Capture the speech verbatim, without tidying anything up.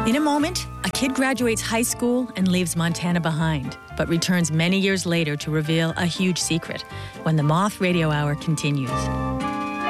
In a moment, a kid graduates high school and leaves Montana behind, but returns many years later to reveal a huge secret when the Moth Radio Hour continues.